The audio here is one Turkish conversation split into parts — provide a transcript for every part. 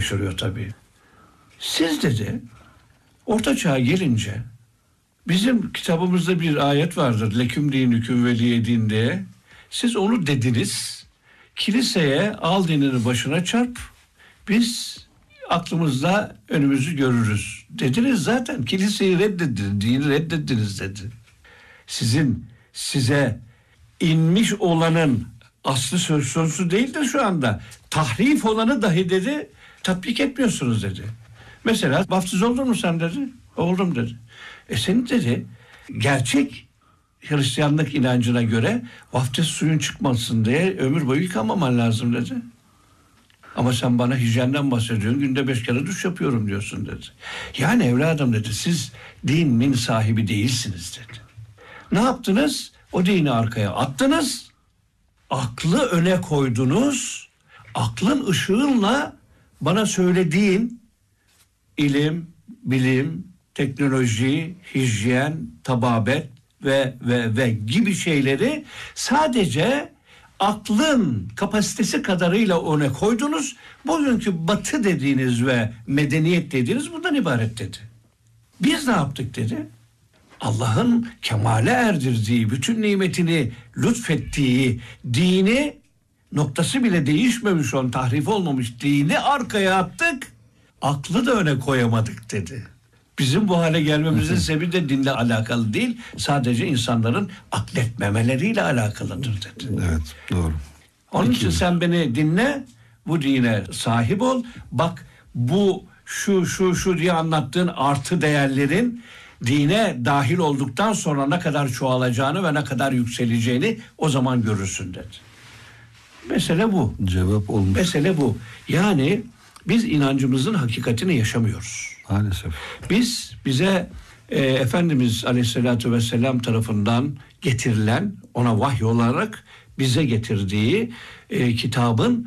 şaşırıyor tabii. Siz dedi, Orta Çağ'a gelince bizim kitabımızda bir ayet vardır. Leküm dinüküm veliye din diye. Siz onu dediniz. Kiliseye al dinini başına çarp. Biz aklımızda önümüzü görürüz. Dediniz zaten. Kiliseyi reddediniz, dini reddettiniz dedi. Size inmiş olanın aslı söz konusu değildir şu anda. Tahrif olanı dahi dedi, tatbik etmiyorsunuz dedi. Mesela vaftiz oldun mu sen dedi. Oldum dedi. Senin dedi gerçek Hristiyanlık inancına göre vaftiz suyun çıkmasın diye ömür boyu yıkamaman lazım dedi. Ama sen bana hijyenden bahsediyorsun, günde 5 kere duş yapıyorum diyorsun dedi. Yani evladım dedi, siz dinin sahibi değilsiniz dedi. Ne yaptınız? O dini arkaya attınız. Aklı öne koydunuz. Aklın ışığınla bana söylediğin ilim, bilim, teknoloji, hijyen, tababet ve gibi şeyleri sadece aklın kapasitesi kadarıyla öne koydunuz. Bugünkü batı dediğiniz ve medeniyet dediğiniz bundan ibaret dedi. Biz ne yaptık dedi? Allah'ın kemale erdirdiği, bütün nimetini lütfettiği dini, noktası bile değişmemiş olan, tahrif olmamış dini arkaya attık. Aklı da öne koyamadık dedi. Bizim bu hale gelmemizin sebebi de dinle alakalı değil, sadece insanların akletmemeleriyle alakalıdır dedi. Evet, doğru. Onun için sen beni dinle, bu dine sahip ol. Bak bu şu diye anlattığın artı değerlerin dine dahil olduktan sonra ne kadar çoğalacağını ve ne kadar yükseleceğini o zaman görürsün dedi. Mesele bu. Cevap olmuş. Mesele bu. Yani biz inancımızın hakikatini yaşamıyoruz. Maalesef. Bize Efendimiz Aleyhisselatü Vesselam tarafından getirilen, ona vahiy olarak bize getirdiği kitabın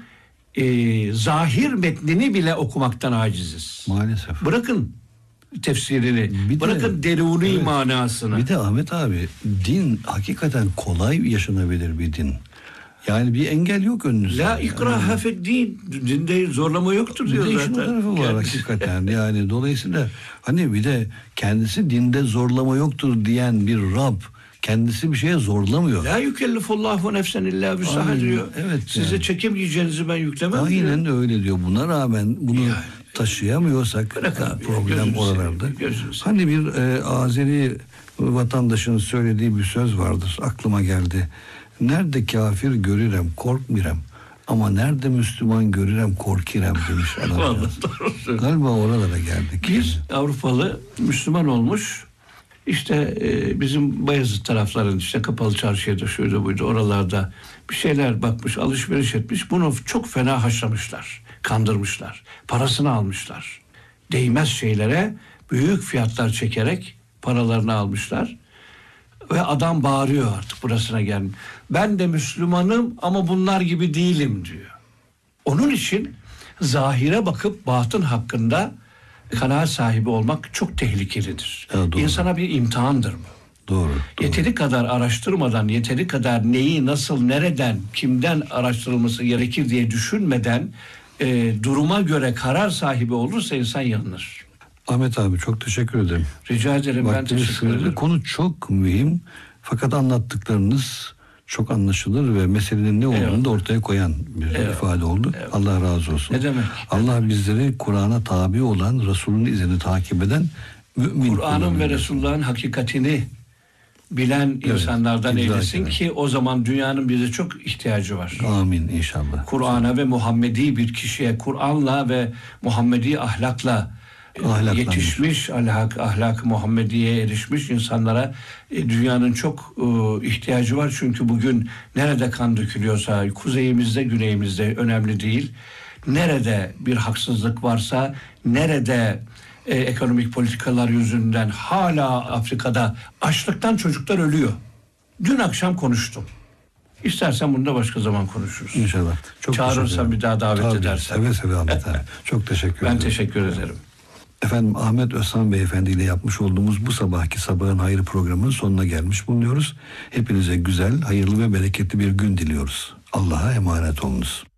zahir metnini bile okumaktan aciziz. Maalesef. Bırakın tefsirini, bırakın deruni evet, manasını. Bir de Ahmet abi, din hakikaten kolay yaşanabilir bir din. Yani bir engel yok önünüzde. La ikraha feddin. Dinde zorlama yoktur diyor zaten. zaten. Bir de işin o tarafı var hakikaten. Yani dolayısıyla hani bir de kendisi dinde zorlama yoktur diyen bir Rab kendisi bir şeye zorlamıyor. La yükellifullahu nefsen illa vüsaha diyor. Evet. Size çekemeyeceğinizi ben yüklemem. Aynen diyor. öyle diyor. Buna rağmen bunu yani taşıyamıyorsak abi, problem oralarda. Hani bir Azeri vatandaşın söylediği bir söz vardır. Aklıma geldi. Nerede kafir görürem korkmirem ama nerede Müslüman görürem korkirem demiş adam. Galiba oralara geldik. Bir Avrupalı Müslüman olmuş. İşte bizim Bayezid tarafların işte Kapalı Çarşı'ya da şöyle buydu oralarda bir şeyler bakmış, alışveriş etmiş. Bunu çok fena haşlamışlar, kandırmışlar. Parasını almışlar. Değmez şeylere büyük fiyatlar çekerek paralarını almışlar. Ve adam bağırıyor artık burasına gelmiş. Ben de Müslümanım ama bunlar gibi değilim diyor. Onun için zahire bakıp batın hakkında kanaat sahibi olmak çok tehlikelidir. Evet, İnsana bir imtihandır bu. Doğru. Yeteri kadar araştırmadan, yeteri kadar neyi, nasıl, nereden, kimden araştırılması gerekir diye düşünmeden duruma göre karar sahibi olursa insan yanılır. Ahmet abi çok teşekkür ederim. Rica ederim, ben teşekkür ederim. Konu çok mühim fakat anlattıklarınız çok anlaşılır ve meselenin ne olduğunu da ortaya koyan bir ifade oldu. Allah razı olsun. Ne demek? Allah bizleri Kur'an'a tabi olan, Resul'ün izini takip eden mümin Kur'an'ın ve Resulullah'ın hakikatini bilen insanlardan eylesin ki o zaman dünyanın bize çok ihtiyacı var. Amin inşallah. Kur'an'a ve Muhammedi bir kişiye, Kur'an'la ve Muhammedi ahlakla yetişmiş, ahlak-ı Muhammediye erişmiş insanlara dünyanın çok ihtiyacı var. Çünkü bugün nerede kan dökülüyorsa, kuzeyimizde, güneyimizde önemli değil. Nerede bir haksızlık varsa, nerede ekonomik politikalar yüzünden hala Afrika'da açlıktan çocuklar ölüyor. Dün akşam konuştum. İstersen bunu da başka zaman konuşuruz. İnşallah. Çok çağırırsan bir daha davet edersen. Seve seve Ahmet abi. Çok teşekkür ederim. Ben teşekkür ederim. Efendim Ahmet Özhan Beyefendi ile yapmış olduğumuz bu sabahki Sabahın Hayrı programının sonuna gelmiş bulunuyoruz. Hepinize güzel, hayırlı ve bereketli bir gün diliyoruz. Allah'a emanet olunuz.